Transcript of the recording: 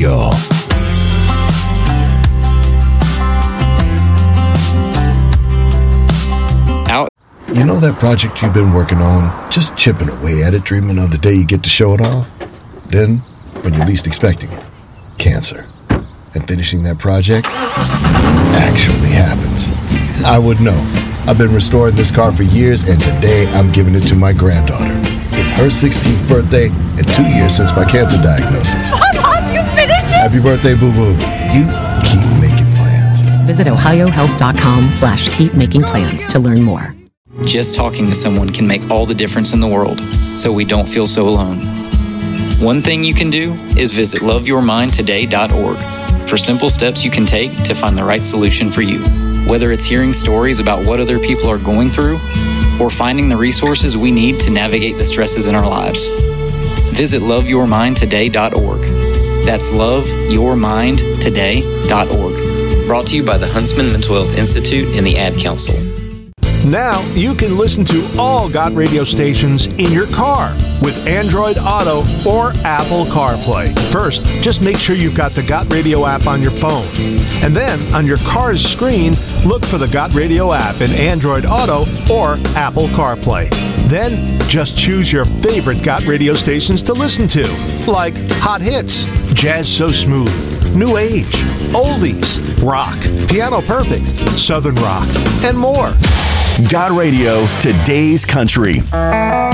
Radio. You know that project you've been working on? Just chipping away at it, dreaming of the day you get to show it off? Then, when you're least expecting it, cancer. And finishing that project actually happens. I would know. I've been restoring this car for years, and today I'm giving it to my granddaughter. It's her 16th birthday and 2 years since my cancer diagnosis. Mom, you finished it? Happy birthday, boo-boo. You keep making plans. Visit ohiohealth.com/keepmakingplans to learn more. Just talking to someone can make all the difference in the world, so we don't feel so alone. One thing you can do is visit loveyourmindtoday.org for simple steps you can take to find the right solution for you. Whether it's hearing stories about what other people are going through or finding the resources we need to navigate the stresses in our lives. Visit loveyourmindtoday.org. That's loveyourmindtoday.org. Brought to you by the Huntsman Mental Health Institute and the Ad Council. Now you can listen to all GOT radio stations in your car with Android Auto or Apple CarPlay. First, just make sure you've got the GOT radio app on your phone. And then on your car's screen, look for the GOT radio app in Android Auto or Apple CarPlay. Then just choose your favorite GOT radio stations to listen to, like Hot Hits, Jazz So Smooth, New Age, Oldies, Rock, Piano Perfect, Southern Rock, and more. GOT Radio, today's country.